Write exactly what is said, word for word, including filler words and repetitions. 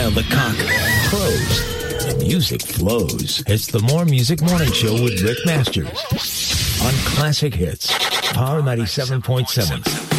while the cock crows, the music flows. It's the More Music Morning Show with Rick Masters on Classic Hits, Power ninety-seven point seven.